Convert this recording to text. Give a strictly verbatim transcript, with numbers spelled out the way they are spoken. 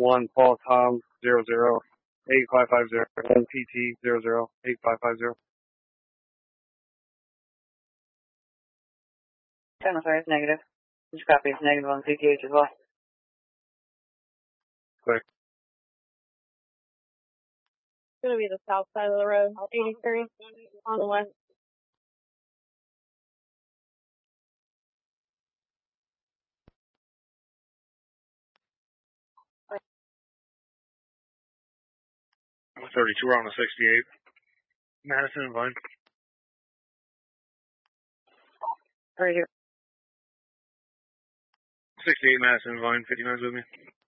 one Paul Tom zero zero eight five five zero one P T zero zero eight five five zero. ten oh five, negative. Just copy is negative on C T H as well. Clear. It's going to be the south side of the road, eighty-three on the west. thirty-two, we're on the sixty-eight. Madison and Vine. Right here. sixty-eight Madison and Vine, fifty-nine's with me.